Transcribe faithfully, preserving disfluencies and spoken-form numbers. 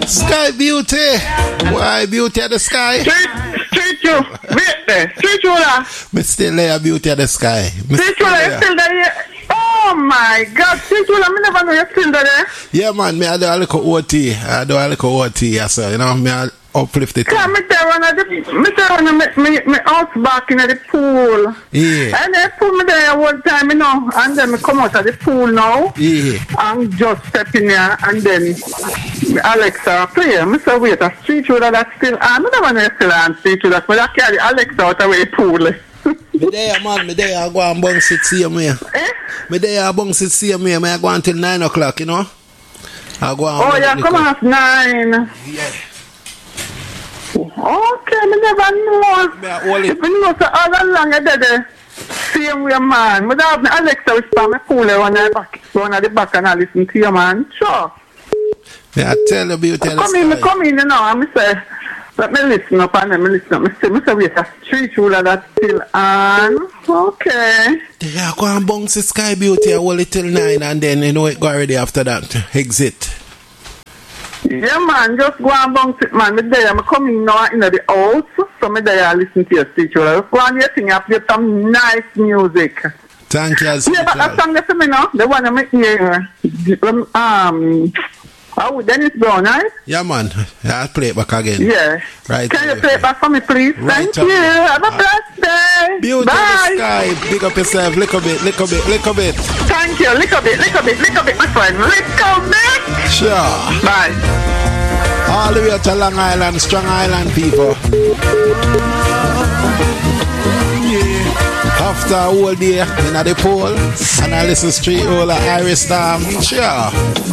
Sky Beauty. Why Beauty of the Sky? Street, street you. Wait there. Street you lah. Me still there, Beauty of the Sky. Me Street you lah, you still there? Oh my God, Street you lah, me never know you still there. Yeah man, me I do a little O T. I do a little O T, yes sir. You know, me I uplift it. Come, me there one of the, me there one of me, me, me house back in the pool. Yeah. And they put me there one time, you know, and then me come out of the pool now. Yeah. And just step in here, and then Alexa play. Me say, wait, a street shooter that's still on. I never know still on street shooter, but I carry Alexa out of the pool. Me there, man, me there, I go and bounce it same way. Eh? Me there, I bounce it same way. Me I go until nine o'clock, you know. I go and oh, yeah, come on, at nine. Yeah. Okay, me never know. Me I hold it. If you know, so all along I did the same way, man. But I have Alexa with me pool when I back, when I the back and I listen to you, man. Sure. Me I tell you, Beauty of the Come in, me Sky. come in, you know, and me say, let me listen up and then me listen up. Me say, me say, wait, a street ruler that's still on. Okay. There, I go and bounce the Sky Beauty. I hold it till nine, and then you know it go already after that. Exit. Yeah, man, just go and bounce it, man. Me there, me come in now in the house, so me there I listen to your street ruler. Go on, you think I play some nice music. Thank you, as Yeah, but that song that's for me now, the one I make here, um, oh, Dennis Brown, right? Yeah, man. I'll play it back again. Yeah. Right. Can you play it back for me, please? Right Thank on. you. Have a blessed day. Beauty Bye. of the Sky. Big up yourself. Little bit, little bit, little bit. Thank you. Little bit, little bit, little bit, my friend. Little bit. Sure. Bye. All the way to Long Island, Strong Island people. After a whole day in the pool, and I listen straight all the Irish Storm. Sure.